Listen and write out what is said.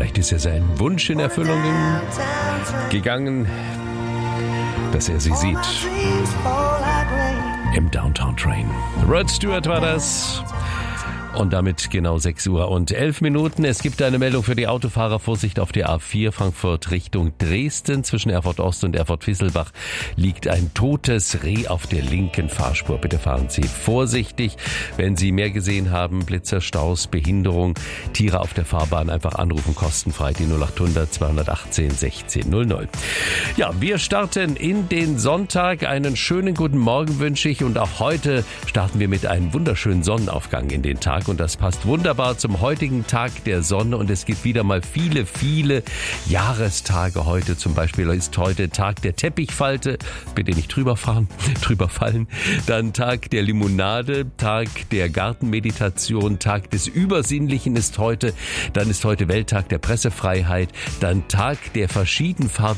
Vielleicht ist ja sein Wunsch in Erfüllung gegangen, dass er sie sieht im Downtown Train. Rod Stewart war das. Und damit genau 6 Uhr und 11 Minuten. Es gibt eine Meldung für die Autofahrer. Vorsicht auf der A4 Frankfurt Richtung Dresden. Zwischen Erfurt Ost und Erfurt Visselbach liegt ein totes Reh auf der linken Fahrspur. Bitte fahren Sie vorsichtig. Wenn Sie mehr gesehen haben, Blitzer, Staus, Behinderung, Tiere auf der Fahrbahn, einfach anrufen, kostenfrei die 0800 218 16 00. Ja, wir starten in den Sonntag. Einen schönen guten Morgen wünsche ich. Und auch heute starten wir mit einem wunderschönen Sonnenaufgang in den Tag. Und das passt wunderbar zum heutigen Tag der Sonne. Und es gibt wieder mal viele, viele Jahrestage heute. Zum Beispiel ist heute Tag der Teppichfalte. Bitte nicht drüber fallen. Dann Tag der Limonade, Tag der Gartenmeditation, Tag des Übersinnlichen ist heute. Dann ist heute Welttag der Pressefreiheit. Dann Tag der verschiedenfarbigen